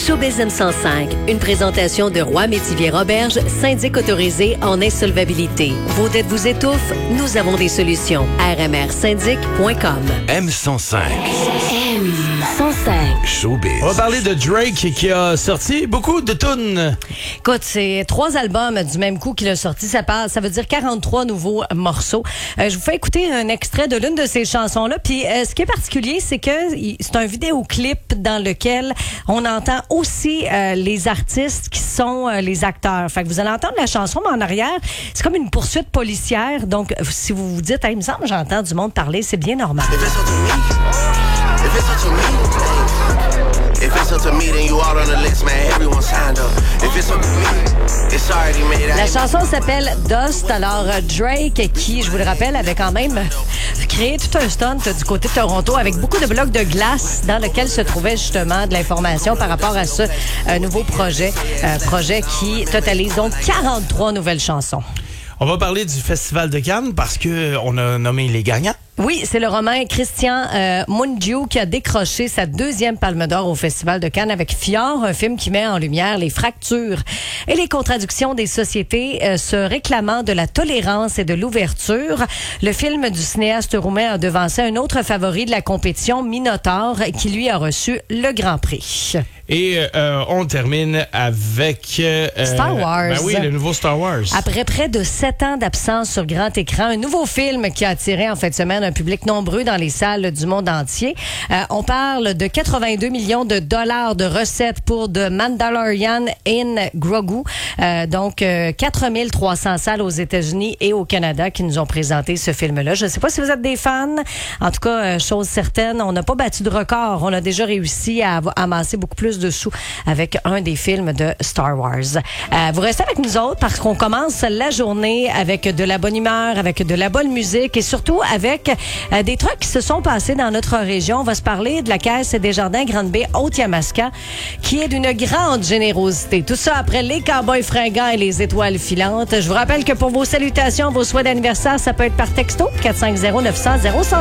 Showbiz M105, une présentation de Roy Métivier Roberge, syndic autorisé en insolvabilité. Vos dettes vous étouffent? Nous avons des solutions. rmrsyndic.com. M105. M105. Showbiz. On va parler de Drake qui a sorti beaucoup de tunes. Écoute, c'est 3 albums du même coup qu'il a sorti. Ça veut dire 43 nouveaux morceaux. Je vous fais écouter un extrait de l'une de ces chansons-là. Puis ce qui est particulier, c'est que c'est un vidéoclip dans lequel on entend aussi les artistes qui sont les acteurs. Fait que vous allez entendre la chanson, mais en arrière, c'est comme une poursuite policière. Donc, si vous vous dites, hey, il me semble que j'entends du monde parler, c'est bien normal. La chanson s'appelle Dust. Alors, Drake, qui, je vous le rappelle, avait quand même créé tout un stunt du côté de Toronto avec beaucoup de blocs de glace dans lequel se trouvait justement de l'information par rapport à ce nouveau projet. Projet qui totalise donc 43 nouvelles chansons. On va parler du Festival de Cannes parce qu'on a nommé les gagnants. Oui, c'est le Romain Christian Mungiu qui a décroché sa 2e Palme d'Or au Festival de Cannes avec Fjord, un film qui met en lumière les fractures et les contradictions des sociétés se réclamant de la tolérance et de l'ouverture. Le film du cinéaste roumain a devancé un autre favori de la compétition, Minotaur, qui lui a reçu le Grand Prix. Et on termine avec... Star Wars. Ben oui, le nouveau Star Wars. Après près de 7 ans d'absence sur grand écran, un nouveau film qui a attiré en fin de semaine un public nombreux dans les salles du monde entier. On parle de 82 millions de dollars de recettes pour The Mandalorian in Grogu. Donc, 4300 salles aux États-Unis et au Canada qui nous ont présenté ce film-là. Je ne sais pas si vous êtes des fans. En tout cas, chose certaine, on n'a pas battu de record. On a déjà réussi à amasser beaucoup plus de sous avec un des films de Star Wars. Vous restez avec nous autres parce qu'on commence la journée avec de la bonne humeur, avec de la bonne musique et surtout avec des trucs qui se sont passés dans notre région. On va se parler de la Caisse des Jardins Grande-Baie Haute-Yamaska qui est d'une grande générosité. Tout ça après les Cowboys fringants et les étoiles filantes. Je vous rappelle que pour vos salutations, vos souhaits d'anniversaire, ça peut être par texto 450-900-0100.